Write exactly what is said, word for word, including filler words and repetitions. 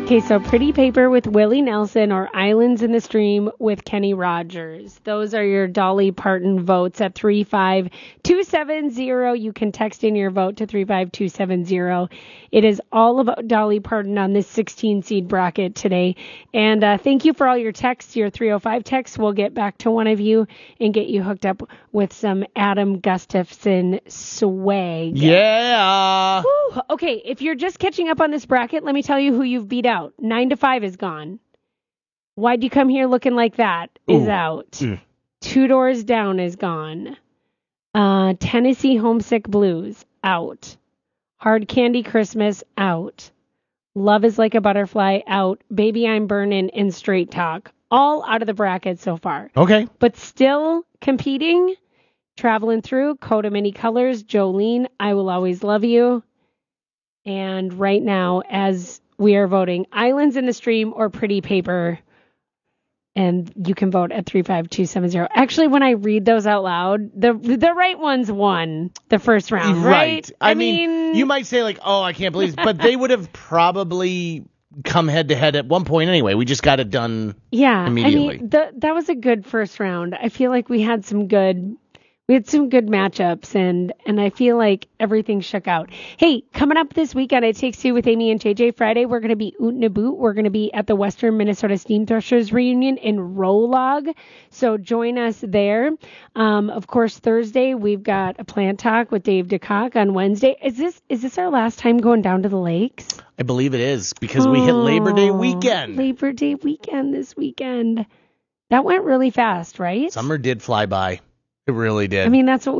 Okay, so Pretty Paper with Willie Nelson or Islands in the Stream with Kenny Rogers. Those are your Dolly Parton votes at three five two seven zero. You can text in your vote to three five two seven zero. It is all about Dolly Parton on this sixteen seed bracket today. And uh, thank you for all your texts, your three oh five texts. We'll get back to one of you and get you hooked up with some Adam Gustafson swag. Yeah. Woo. Okay, if you're just catching up on this bracket, let me tell you who you've beat out. Nine to five is gone. Why'd you come here looking like that is Ooh. out. Mm. Two Doors Down is gone. Uh, Tennessee Homesick Blues, out. Hard Candy Christmas, out. Love is Like a Butterfly, out. Baby I'm Burnin' and Straight Talk, all out of the bracket so far. Okay. But still competing, traveling through, Coat of Many Colors, Jolene, I Will Always Love You. And right now, as we are voting, Islands in the Stream or Pretty Paper. And you can vote at three five two seven zero. Actually, when I read those out loud, the the right ones won the first round, right? Right. I, I mean, mean, you might say like, oh, I can't believe this, but they would have probably come head to head at one point anyway. We just got it done yeah, immediately. I mean, the, that was a good first round. I feel like we had some good... We had some good matchups, and, and I feel like everything shook out. Hey, coming up this weekend, It Takes Two with Amy and J J. Friday, we're going to be Oot and a Boot. We're going to be at the Western Minnesota Steam Threshers reunion in Rolog. So join us there. Um, of course, Thursday, we've got a plant talk with Dave DeCock. On Wednesday, is this is this our last time going down to the lakes? I believe it is, because oh, we hit Labor Day weekend. Labor Day weekend this weekend. That went really fast, right? Summer did fly by. It really did. I mean, that's what